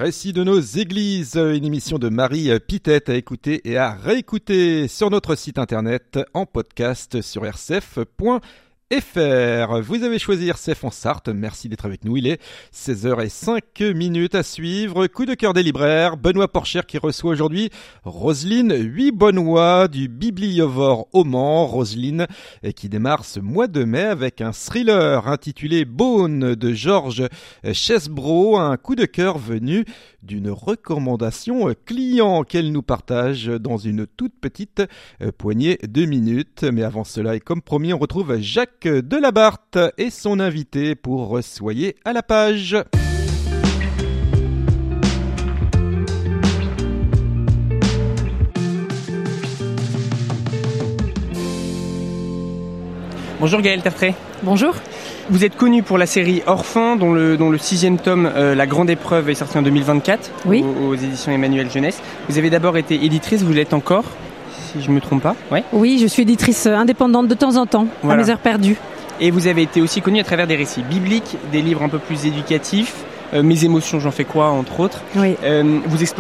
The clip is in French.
Récits de nos églises, une émission de Marie Pittet à écouter et à réécouter sur notre site internet en podcast sur rcf.fr. Vous avez choisi RCF en Sarthe, merci d'être avec nous, il est 16h05 à suivre. Coup de cœur des libraires, Benoît Porcher qui reçoit aujourd'hui Roselyne Huybonnois du Bibliovore au Mans. Roselyne qui démarre ce mois de mai avec un thriller intitulé Bone de Georges Chesbrough, un coup de cœur venu d'une recommandation client qu'elle nous partage dans une toute petite poignée de minutes. Mais avant cela et comme promis, on retrouve Jacques Delabarthe et son invité pour soyez à la page. Bonjour Gaëlle Tertré. Bonjour. Vous êtes connue pour la série Orphan, dont le 6e tome, La Grande Épreuve, est sorti en 2024 oui. aux éditions Emmanuel Jeunesse. Vous avez d'abord été éditrice, vous l'êtes encore, si je ne me trompe pas. Ouais. Oui, je suis éditrice indépendante de temps en temps, voilà. À mes heures perdues. Et vous avez été aussi connue à travers des récits bibliques, des livres un peu plus éducatifs, Mes émotions, j'en fais quoi, entre autres. Oui. Vous explorez